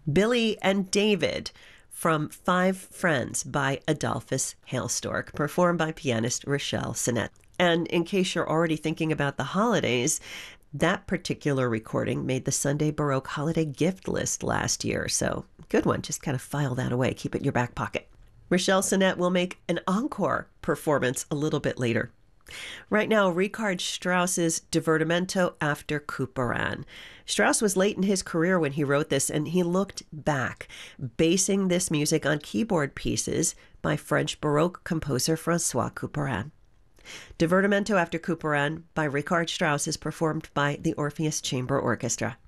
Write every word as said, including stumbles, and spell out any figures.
Billy and David from Five Friends by Adolphus Hailstork, performed by pianist Rochelle Sinnett. And in case you're already thinking about the holidays, that particular recording made the Sunday Baroque holiday gift list last year. So good one. Just kind of file that away. Keep it in your back pocket. Rochelle Sinnett will make an encore performance a little bit later. Right now, Richard Strauss's Divertimento after Couperin. Strauss was late in his career when he wrote this, and he looked back, basing this music on keyboard pieces by French Baroque composer Francois Couperin. Divertimento after Couperin by Richard Strauss is performed by the Orpheus Chamber Orchestra.